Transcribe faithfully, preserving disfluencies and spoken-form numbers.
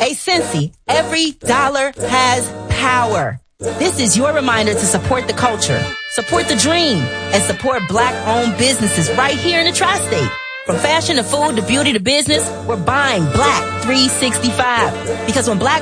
Hey, Cincy, every dollar has power. This is your reminder to support the culture, support the dream, and support black-owned businesses right here in the tri-state. From fashion to food to beauty to business, we're buying Black three sixty-five. Because when black